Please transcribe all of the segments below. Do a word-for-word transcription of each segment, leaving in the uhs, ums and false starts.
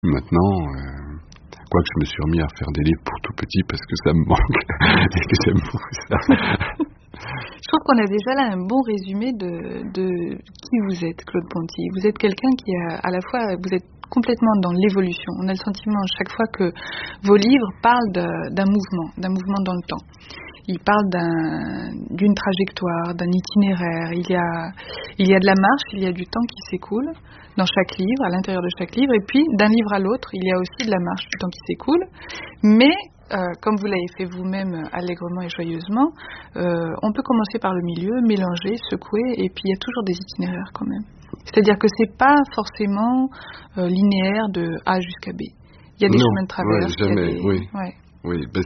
Maintenant, euh, quoique je me suis remis à faire des livres pour tout petit parce que ça me manque et que j'aime beaucoup ça. Je trouve qu'on a déjà là un bon résumé de, de qui vous êtes, Claude Ponty. Vous êtes quelqu'un qui a à la fois, vous êtes complètement dans l'évolution. On a le sentiment chaque fois que vos livres parlent de, d'un mouvement, d'un mouvement dans le temps. Ils parlent d'un, d'une trajectoire, d'un itinéraire. Il y a, il y a de la marche, il y a du temps qui s'écoule dans chaque livre, à l'intérieur de chaque livre. Et puis, d'un livre à l'autre, il y a aussi de la marche, du temps qui s'écoule. Mais Euh, comme vous l'avez fait vous-même allègrement et joyeusement, euh, on peut commencer par le milieu, mélanger, secouer, et puis il y a toujours des itinéraires quand même. C'est-à-dire que c'est pas forcément euh, linéaire de A jusqu'à B. Il y a des non, chemins de traverse. Ouais, jamais, des... oui. Ouais. Oui, ben,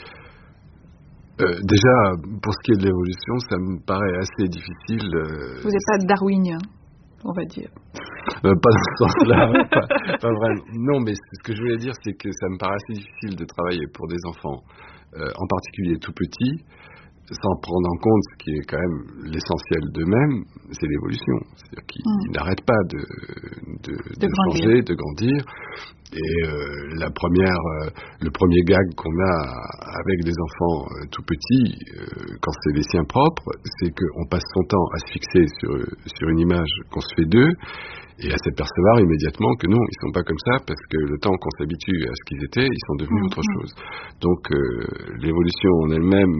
euh, déjà, pour ce qui est de l'évolution, ça me paraît assez difficile. Euh, vous n'êtes pas darwinien, on va dire. Euh, pas dans ce sens-là, pas, pas vraiment. Non, mais ce que je voulais dire, c'est que ça me paraît assez difficile de travailler pour des enfants, euh, en particulier tout petits, sans prendre en compte ce qui est quand même l'essentiel d'eux-mêmes, c'est l'évolution. C'est-à-dire qu'ils mmh. n'arrêtent pas de, de, de, de changer, de grandir. Et euh, la première, euh, le premier gag qu'on a avec des enfants euh, tout petits, euh, quand c'est les siens propres, c'est qu'on passe son temps à se fixer sur, sur une image qu'on se fait d'eux, et à s'apercevoir immédiatement que non, ils sont pas comme ça, parce que le temps qu'on s'habitue à ce qu'ils étaient, ils sont devenus mmh. autre chose. Donc euh, l'évolution en elle-même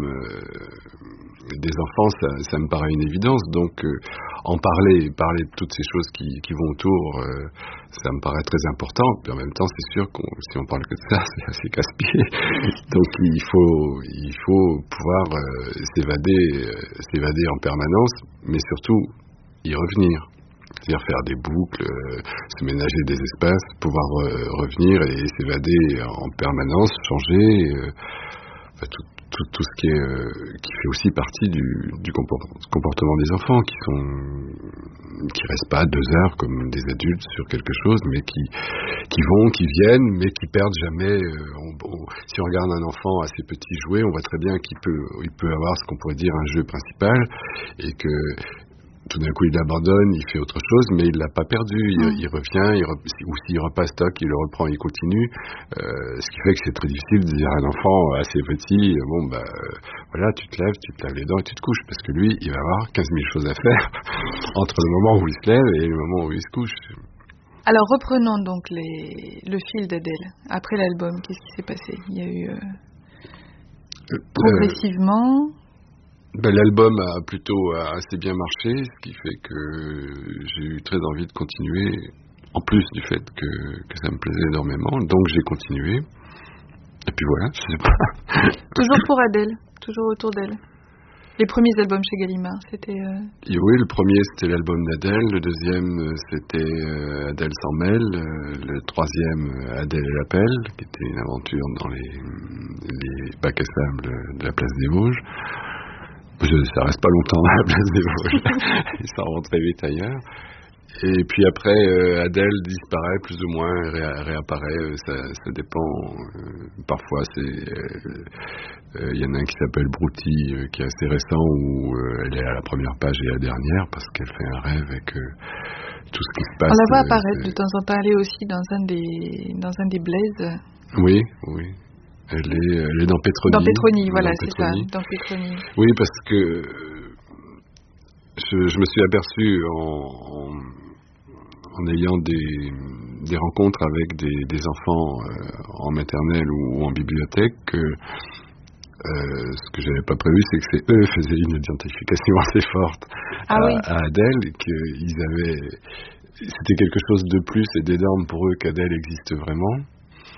euh, des enfants, ça, ça me paraît une évidence. Donc euh, en parler, parler de toutes ces choses qui, qui vont autour, euh, ça me paraît très important. Puis en même temps, c'est sûr que si on parle que de ça, c'est assez casse-pied. Donc il faut, il faut pouvoir euh, s'évader, euh, s'évader en permanence, mais surtout y revenir. C'est-à-dire faire des boucles, euh, se ménager des espaces, pouvoir euh, revenir et s'évader en permanence, changer, euh, enfin, tout, tout, tout ce qui, est, euh, qui fait aussi partie du, du comportement des enfants, qui sont, qui restent pas deux heures comme des adultes sur quelque chose, mais qui, qui vont, qui viennent, mais qui perdent jamais. Euh, on, on, si on regarde un enfant assez petit jouer, on voit très bien qu'il peut, il peut avoir ce qu'on pourrait dire un jeu principal, et que tout d'un coup il l'abandonne, il fait autre chose, mais il l'a pas perdu, il, mmh. il revient, il re, ou s'il repasse stock, il le reprend, il continue, euh, ce qui fait que c'est très difficile de dire à un enfant assez petit, bon bah euh, voilà, tu te lèves, tu te laves les dents et tu te couches, parce que lui, il va avoir quinze mille choses à faire entre le moment où il se lève et le moment où il se couche. Alors reprenons donc les, le fil d'Adèle. Après l'album, qu'est-ce qui s'est passé? Il y a eu euh, progressivement... Euh, Ben, l'album a plutôt assez bien marché, ce qui fait que j'ai eu très envie de continuer, en plus du fait que, que ça me plaisait énormément, donc j'ai continué. Et puis voilà, je sais pas. Toujours pour Adèle, toujours autour d'elle. Les premiers albums chez Gallimard, c'était... Euh... Et oui, le premier c'était l'album d'Adèle, le deuxième c'était euh, Adèle s'en mêle, euh, le troisième Adèle et l'appel, qui était une aventure dans les, les bacs à sable de la place des Vosges. Je, ça reste pas longtemps à la place des Vosges, ils s'en vont très vite ailleurs. Et puis après, euh, Adèle disparaît plus ou moins, ré, réapparaît, euh, ça, ça dépend. Euh, parfois, c'est, il euh, euh, y en a un qui s'appelle Brouty, euh, qui est assez récent, où euh, elle est à la première page et à la dernière, parce qu'elle fait un rêve avec euh, tout ce qui se passe. On la voit euh, apparaître de temps en temps, elle est aussi dans un des, dans un des blazes. Oui, oui. Elle est, elle est dans Pétroni. Dans Pétroni, voilà, dans c'est Pétroni. ça, dans Pétroni. Oui, parce que je, je me suis aperçu en, en, en ayant des, des rencontres avec des, des enfants euh, en maternelle ou, ou en bibliothèque que euh, ce que j'avais pas prévu, c'est que c'est eux faisaient une identification assez forte ah à, oui. à Adèle, et qu'ils avaient, c'était quelque chose de plus et d'énorme pour eux qu'Adèle existe vraiment.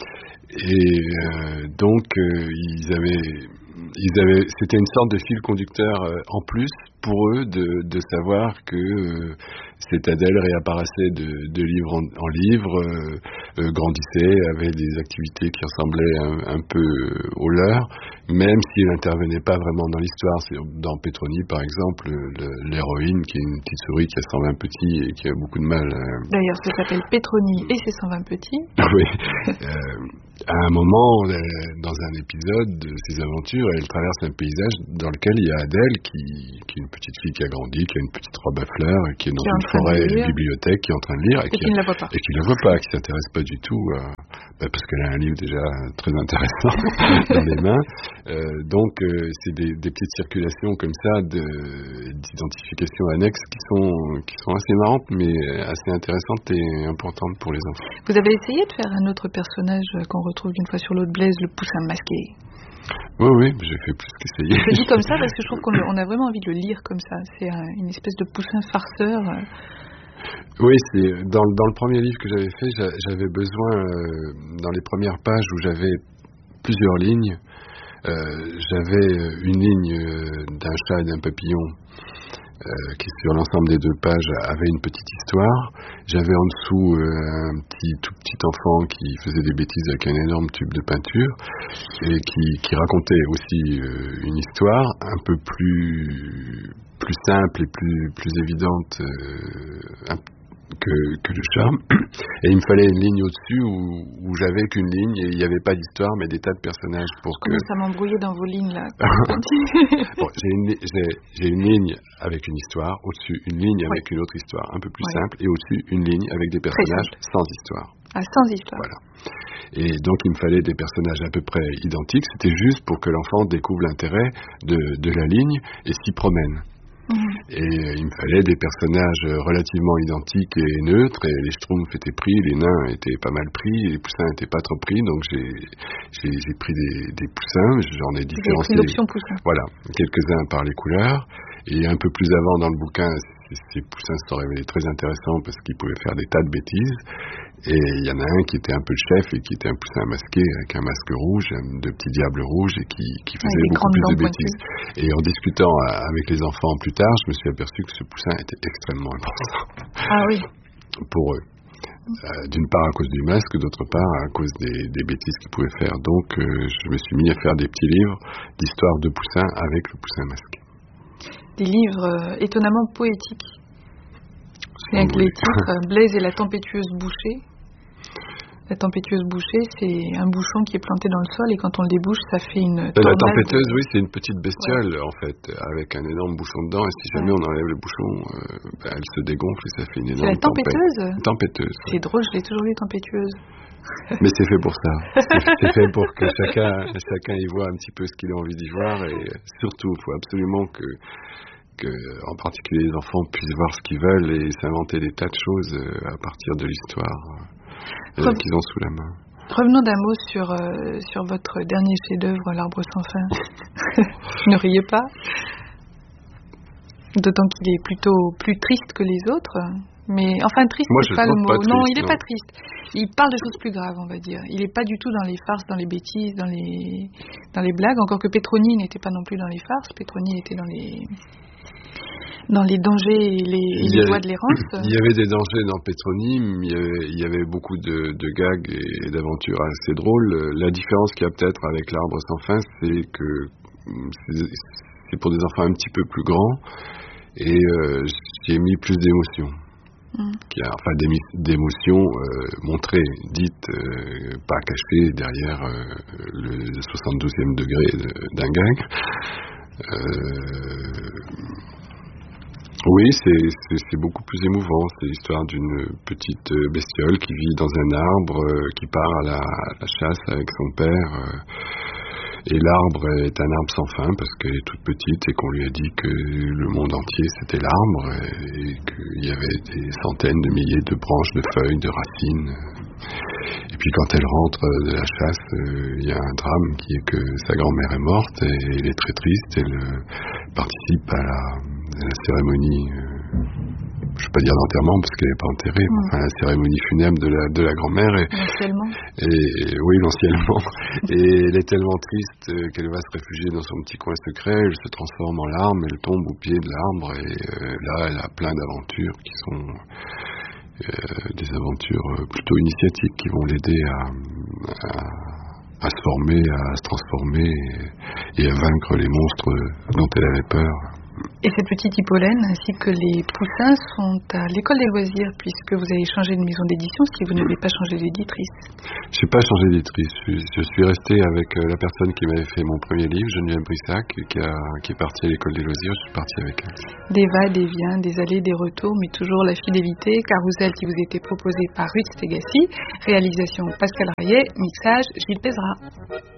Et euh, donc euh, ils avaient, ils avaient, c'était une sorte de fil conducteur euh, en plus pour eux de, de savoir que euh, cette Adèle réapparaissait de, de livre en, en livre, euh, euh, grandissait, avait des activités qui ressemblaient un, un peu aux leurs, même si elle n'intervenait pas vraiment dans l'histoire. C'est dans Pétroni, par exemple, le, l'héroïne qui est une petite souris qui a cent vingt petits et qui a beaucoup de mal. À... D'ailleurs, ça s'appelle Pétroni et ses cent vingt petits. Oui. euh, À un moment, dans un épisode de ses aventures, elle traverse un paysage dans lequel il y a Adèle, qui, qui est une petite fille qui a grandi, qui a une petite robe à fleurs, qui est dans qui une forêt, une bibliothèque, qui est en train de lire, et, et qui, qui ne la voit pas. Et qui ne la voit pas, qui s'intéresse pas du tout, euh, bah parce qu'elle a un livre déjà très intéressant dans les mains. Euh, donc, euh, c'est des, des petites circulations comme ça de, d'identification annexe qui sont, qui sont assez marrantes, mais assez intéressantes et importantes pour les enfants. Vous avez essayé de faire un autre personnage qu'on retrouve d'une fois sur l'autre, Blaise, le poussin masqué? Oui, oui, j'ai fait plus qu'essayer. Je dis comme ça parce que je trouve qu'on on a vraiment envie de le lire comme ça. C'est un, une espèce de poussin farceur. Oui, c'est dans, dans le premier livre que j'avais fait, j'avais besoin, euh, dans les premières pages où j'avais plusieurs lignes, euh, j'avais une ligne euh, d'un chat et d'un papillon euh, qui, sur l'ensemble des deux pages, avait une petite histoire. J'avais en dessous euh, un petit tout petit enfant qui faisait des bêtises avec un énorme tube de peinture et qui, qui racontait aussi euh, une histoire un peu plus plus simple et plus plus évidente euh, un, que, que le chat. Et il me fallait une ligne au-dessus où, où j'avais qu'une ligne et il n'y avait pas d'histoire mais des tas de personnages pour Je commence que... à m'embrouiller dans vos lignes là. Bon, j'ai, une, j'ai, j'ai une ligne avec une histoire, au-dessus une ligne oui. avec une autre histoire un peu plus oui. simple et au-dessus une ligne avec des personnages sans histoire. Ah, sans histoire. Voilà. Et donc il me fallait des personnages à peu près identiques, c'était juste pour que l'enfant découvre l'intérêt de, de la ligne et s'y promène. Mmh. Et euh, il me fallait des personnages relativement identiques et neutres, et les Schtroumpfs étaient pris, les nains étaient pas mal pris, les poussins étaient pas trop pris, donc j'ai, j'ai, j'ai pris des, des poussins, j'en ai différencié. L'option poussin. Voilà, quelques-uns par les couleurs, et un peu plus avant dans le bouquin, ces poussins se sont révélés très intéressants parce qu'ils pouvaient faire des tas de bêtises. Et il y en a un qui était un peu le chef et qui était un poussin masqué avec un masque rouge, de petits diables rouges et qui, qui faisait beaucoup plus de bêtises. Pointues. Et en discutant avec les enfants plus tard, je me suis aperçu que ce poussin était extrêmement important. Ah oui. Pour eux. Euh, d'une part à cause du masque, d'autre part à cause des, des bêtises qu'ils pouvaient faire. Donc euh, je me suis mis à faire des petits livres d'histoire de poussins avec le poussin masqué. Des livres euh, étonnamment poétiques. Rien que les titres, Blaise et la tempétueuse bouchée. La tempétueuse bouchée, c'est un bouchon qui est planté dans le sol et quand on le débouche, ça fait une tornade. La tempétueuse, oui, c'est une petite bestiole, ouais. en fait, avec un énorme bouchon dedans. Et si jamais ouais. on enlève le bouchon, euh, bah, elle se dégonfle et ça fait une énorme tempête. C'est la tempétueuse tempête. Tempétueuse. C'est ouais. drôle, je l'ai toujours vu tempétueuse. Mais c'est fait pour ça. C'est, c'est fait pour que chacun, chacun y voit un petit peu ce qu'il a envie d'y voir. Et surtout, il faut absolument que... que, en particulier les enfants puissent voir ce qu'ils veulent et s'inventer des tas de choses à partir de l'histoire euh, Re- qu'ils ont sous la main. Revenons d'un mot sur, euh, sur votre dernier chef-d'œuvre, L'Arbre sans fin. Ne riez pas. D'autant qu'il est plutôt plus triste que les autres. Mais enfin, triste, Moi, c'est pas le mot. Pas triste, non, il n'est non. pas triste. Il parle de choses plus graves, on va dire. Il n'est pas du tout dans les farces, dans les bêtises, dans les, dans les blagues. Encore que Pétronie n'était pas non plus dans les farces. Pétronie était dans les... dans les dangers et les, et les joies de l'errance. Il y avait des dangers dans Pétronie, il y avait, il y avait beaucoup de, de gags et d'aventures assez drôles. La différence qu'il y a peut-être avec L'Arbre sans fin, c'est que c'est, c'est pour des enfants un petit peu plus grands et euh, j'ai mis plus d'émotions. Mmh. Qui a, enfin d'émotions euh, montrées, dites, euh, pas cachées derrière euh, le soixante-douzième degré de, d'un gag. Euh, Oui, c'est, c'est, c'est beaucoup plus émouvant. C'est l'histoire d'une petite bestiole qui vit dans un arbre, euh, qui part à la, à la chasse avec son père. Euh, et l'arbre est un arbre sans fin parce qu'elle est toute petite et qu'on lui a dit que le monde entier c'était l'arbre et, et qu'il y avait des centaines de milliers de branches, de feuilles, de racines. Et puis quand elle rentre de la chasse, il euh, y a un drame qui est que sa grand-mère est morte et elle est très triste. Elle euh, participe à la, à la cérémonie, euh, je ne vais pas dire d'enterrement parce qu'elle n'est pas enterrée, mmh. enfin la cérémonie funèbre de la, de la grand-mère. Et, l'anciennement. Et, et, oui, l'anciennement. Et elle est tellement triste euh, qu'elle va se réfugier dans son petit coin secret, elle se transforme en larme, elle tombe au pied de l'arbre et euh, là elle a plein d'aventures qui sont... Euh, des aventures plutôt initiatiques qui vont l'aider à, à, à se former, à se transformer et, et à vaincre les monstres dont elle avait peur. Et cette petite Hippolène ainsi que les poussins sont à l'école des loisirs puisque vous avez changé de maison d'édition, ce qui vous n'avez pas changé d'éditrice. Je n'ai pas changé d'éditrice. Je, je suis resté avec euh, la personne qui m'avait fait mon premier livre, Geneviève Brissac, qui, a, qui est partie à l'école des loisirs. Je suis parti avec elle. Des va, des viens, des allées, des retours, mais toujours la fidélité. Carousel qui vous était proposé par Ruth Stegassi. Réalisation Pascal Rayet. Mixage Gilles Pézra.